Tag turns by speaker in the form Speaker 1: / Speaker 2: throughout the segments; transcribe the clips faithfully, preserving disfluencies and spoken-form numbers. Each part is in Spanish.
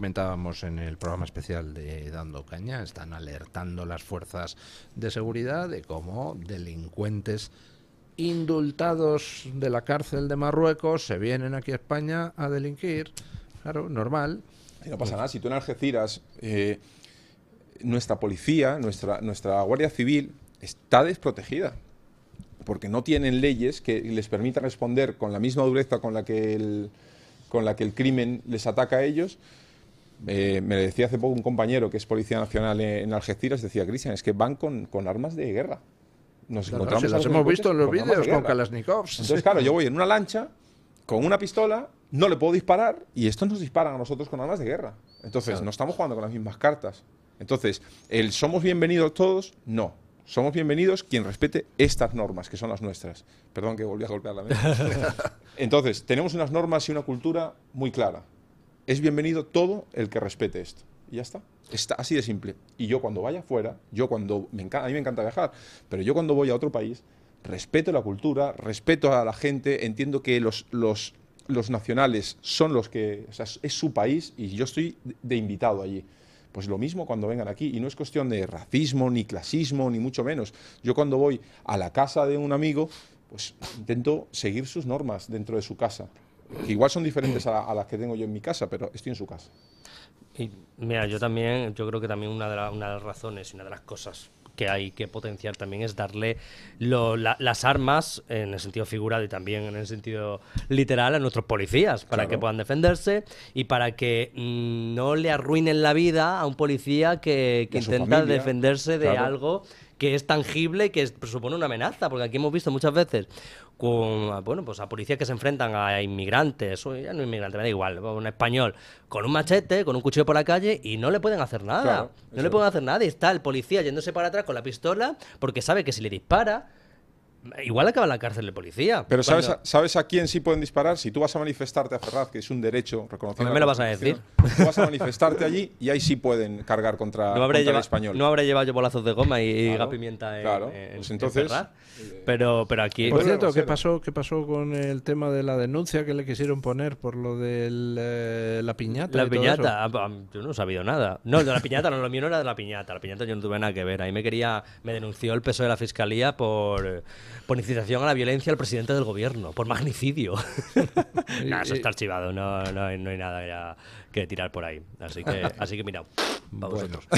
Speaker 1: comentábamos en el programa especial de Dando Caña, están alertando las fuerzas de seguridad de cómo delincuentes indultados de la cárcel de Marruecos se vienen aquí a España a delinquir. Claro, normal.
Speaker 2: Y no pasa nada, si tú en Algeciras, eh, nuestra policía, nuestra, nuestra Guardia Civil está desprotegida, porque no tienen leyes que les permitan responder con la misma dureza con la que el, con la que el crimen les ataca a ellos. Eh, me decía hace poco un compañero que es Policía Nacional en Algeciras, decía, Cristian, es que van con, con armas de guerra. Nos
Speaker 1: Claro,
Speaker 2: encontramos
Speaker 1: si
Speaker 2: a
Speaker 1: los
Speaker 2: los
Speaker 1: hemos visto en los
Speaker 2: con armas de
Speaker 1: vídeos con
Speaker 2: guerra.
Speaker 1: Kalashnikovs.
Speaker 2: Entonces, claro, yo voy en una lancha con una pistola, no le puedo disparar y estos nos disparan a nosotros con armas de guerra. Entonces,
Speaker 1: Claro.
Speaker 2: no estamos jugando con las mismas cartas. Entonces, el somos bienvenidos todos, no. Somos bienvenidos quien respete estas normas, que son las nuestras. Perdón que volví a golpear la mesa. Entonces, tenemos unas normas y una cultura muy clara. Es bienvenido todo el que respete esto. Y ya está. Está así de simple. Y yo cuando vaya afuera, yo cuando me encanta, a mí me encanta viajar, pero yo cuando voy a otro país, respeto la cultura, respeto a la gente, entiendo que los, los, los nacionales son los que, o sea, es su país y yo estoy de invitado allí. Pues lo mismo cuando vengan aquí, y no es cuestión de racismo, ni clasismo, ni mucho menos. Yo cuando voy a la casa de un amigo, pues intento seguir sus normas dentro de su casa, que igual son diferentes a, a las que tengo yo en mi casa, pero estoy en su casa.
Speaker 3: Y mira, yo también, yo creo que también una de, la, una de las razones y una de las cosas que hay que potenciar también es darle lo, la, las armas, en el sentido figurado y también en el sentido literal, a nuestros policías, para
Speaker 2: Claro.
Speaker 3: que puedan defenderse y para que mmm, no le arruinen la vida a un policía que, que
Speaker 2: Y a su
Speaker 3: intenta
Speaker 2: familia,
Speaker 3: defenderse de
Speaker 2: claro.
Speaker 3: algo que es tangible y que es- supone una amenaza, porque aquí hemos visto muchas veces con, bueno, pues a policías que se enfrentan a inmigrantes, o ya no inmigrantes, me da igual, un español, con un machete, con un cuchillo por la calle y no le pueden hacer nada.
Speaker 2: Claro,
Speaker 3: no
Speaker 2: eso
Speaker 3: le pueden
Speaker 2: es.
Speaker 3: hacer nada y está el policía yéndose para atrás con la pistola porque sabe que si le dispara, igual acaba en la cárcel el policía.
Speaker 2: Pero ¿sabes a,
Speaker 3: Cuando-
Speaker 2: ¿sabes a quién sí pueden disparar? Si tú vas a manifestarte a Ferraz, que es un derecho reconocido.
Speaker 3: A mí
Speaker 2: en
Speaker 3: me
Speaker 2: la
Speaker 3: lo vas a
Speaker 2: Constitución,
Speaker 3: decir.
Speaker 2: Tú vas a manifestarte allí y ahí sí pueden cargar contra,
Speaker 3: no habré,
Speaker 2: contra el
Speaker 3: lleva-
Speaker 2: español.
Speaker 3: no habré llevado yo bolazos de goma y, y
Speaker 2: Claro,
Speaker 3: pimienta en,
Speaker 2: claro.
Speaker 3: en-
Speaker 2: Pues
Speaker 3: en
Speaker 2: entonces,
Speaker 3: Ferraz. pero, pero aquí...
Speaker 1: Por
Speaker 2: Bueno,
Speaker 1: cierto, ¿qué
Speaker 2: Rosero.
Speaker 1: pasó, ¿qué pasó con el tema de la denuncia que le quisieron poner por lo de la piñata?
Speaker 3: La
Speaker 1: y todo
Speaker 3: piñata,
Speaker 1: eso?
Speaker 3: ah, ah, yo no he sabido nada. No, de la piñata, no, lo mío no era de la piñata. La piñata yo no tuve nada que ver. Ahí me quería, me denunció el P S O E de la Fiscalía por, eh, por incitación a la violencia al presidente del gobierno, por magnicidio. Nada, eso está archivado, no, no, hay, no hay nada ya que tirar por ahí. Así que, así que mira, para
Speaker 1: Bueno.
Speaker 3: vosotros.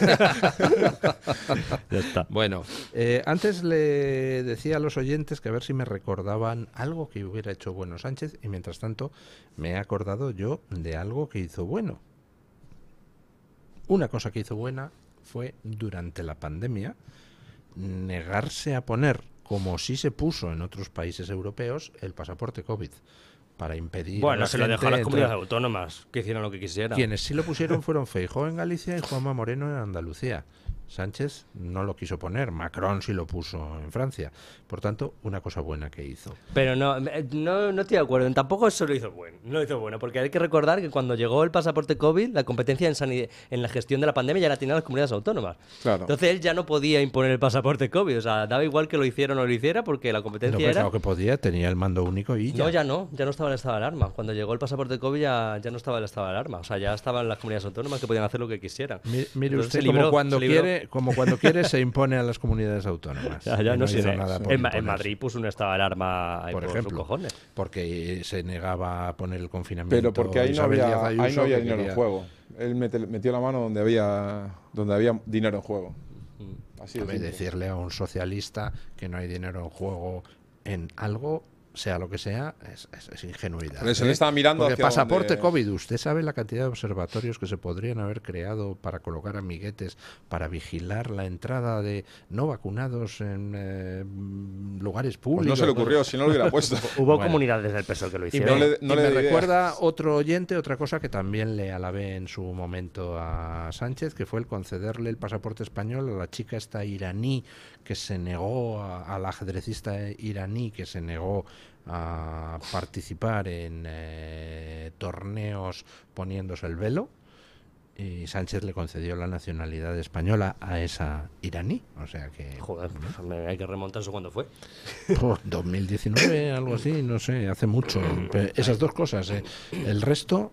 Speaker 3: Ya está.
Speaker 1: Bueno, eh, antes le decía a los oyentes que a ver si me recordaban algo que hubiera hecho bueno Sánchez y mientras tanto me he acordado yo de algo que hizo bueno. Una cosa que hizo buena fue durante la pandemia negarse a poner, como sí se puso en otros países europeos, el pasaporte COVID para impedir a
Speaker 3: Bueno,
Speaker 1: la
Speaker 3: se lo
Speaker 1: gente
Speaker 3: dejó a las
Speaker 1: entrar.
Speaker 3: comunidades autónomas, que hicieron lo que quisieran.
Speaker 1: Quienes sí lo pusieron fueron Feijóo en Galicia y Juanma Moreno en Andalucía. Sánchez no lo quiso poner, Macron sí lo puso en Francia. Por tanto, una cosa buena que hizo.
Speaker 3: Pero no, eh, no, no estoy de acuerdo. Tampoco eso lo hizo bueno. No lo hizo bueno, porque hay que recordar que cuando llegó el pasaporte COVID, la competencia en, sanidad, en la gestión de la pandemia ya la tenían las comunidades autónomas.
Speaker 2: Claro.
Speaker 3: Entonces él ya no podía imponer el pasaporte COVID. O sea, daba igual que lo hiciera o no lo hiciera, porque la
Speaker 1: No,
Speaker 3: competencia
Speaker 1: pues,
Speaker 3: era...
Speaker 1: claro que podía, tenía el mando único y ya.
Speaker 3: No, ya no, ya no estaba el estado de alarma. Cuando llegó el pasaporte COVID ya, ya no estaba el estado de alarma. O sea, ya estaban las comunidades autónomas que podían hacer lo que quisieran.
Speaker 1: Mi- Mire
Speaker 3: Entonces,
Speaker 1: usted,
Speaker 3: se
Speaker 1: como,
Speaker 3: libró,
Speaker 1: cuando
Speaker 3: se libró.
Speaker 1: quiere, como cuando quiere se impone a las comunidades autónomas.
Speaker 3: Ya, ya
Speaker 1: Y
Speaker 3: no sé.
Speaker 1: hizo
Speaker 3: En,
Speaker 1: nada por
Speaker 3: en Ma- en
Speaker 1: imponerse.
Speaker 3: Madrid puso un estado de alarma ahí
Speaker 1: por
Speaker 3: por,
Speaker 1: ejemplo,
Speaker 3: sus cojones.
Speaker 1: porque se negaba a poner el confinamiento.
Speaker 2: Pero porque ahí no
Speaker 1: Isabel
Speaker 2: había,
Speaker 1: Díaz
Speaker 2: ahí
Speaker 1: Ayuso,
Speaker 2: no había
Speaker 1: que
Speaker 2: dinero
Speaker 1: quería-
Speaker 2: en juego. Él mete- metió la mano donde había, donde había dinero en juego. Así
Speaker 1: A
Speaker 2: de
Speaker 1: ver,
Speaker 2: simple.
Speaker 1: decirle a un socialista que no hay dinero en juego en algo, sea lo que sea, es, es- es ingenuidad.
Speaker 2: Por eso
Speaker 1: ¿eh?
Speaker 2: él estaba mirando
Speaker 1: Porque
Speaker 2: hacia
Speaker 1: pasaporte
Speaker 2: donde-
Speaker 1: COVID, usted sabe la cantidad de observatorios que se podrían haber creado para colocar amiguetes, para vigilar la entrada de no vacunados en eh, mm, lugares
Speaker 2: Pues
Speaker 1: públicos.
Speaker 2: no se le ocurrió, si no lo hubiera puesto.
Speaker 3: Hubo
Speaker 1: Bueno.
Speaker 3: comunidades del P S O E que lo
Speaker 1: Y
Speaker 3: hicieron.
Speaker 1: me,
Speaker 2: no le- no
Speaker 1: y
Speaker 2: le
Speaker 1: me
Speaker 2: di idea.
Speaker 1: recuerda otro oyente, otra cosa que también le alabé en su momento a Sánchez, que fue el concederle el pasaporte español a la chica esta iraní que se negó, a, a la ajedrecista iraní que se negó a participar en eh, torneos poniéndose el velo. Y Sánchez le concedió la nacionalidad española a esa iraní. O sea que...
Speaker 3: Joder, pues, me- hay que remontar eso cuando fue.
Speaker 1: Pues, dos mil diecinueve, algo así, no sé, hace mucho. Pero esas dos cosas. eh. El resto,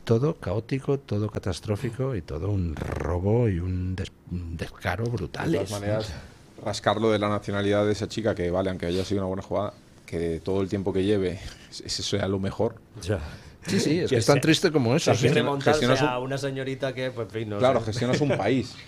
Speaker 1: todo caótico, todo catastrófico y todo un robo y un, des- un descaro
Speaker 2: De
Speaker 1: brutales.
Speaker 2: todas maneras, rascarlo de la nacionalidad de esa chica, que vale, aunque haya sido una buena jugada, que todo el tiempo que lleve, ese sea lo mejor.
Speaker 3: Ya.
Speaker 1: Sí, sí, es
Speaker 3: Que
Speaker 1: que es tan
Speaker 3: sea-
Speaker 1: triste como eso.
Speaker 3: Hay que
Speaker 1: sí.
Speaker 3: remontarse
Speaker 2: gestionas un-
Speaker 3: a una señorita que, pues, en fin, no
Speaker 2: Claro,
Speaker 3: sé.
Speaker 2: gestionas un país.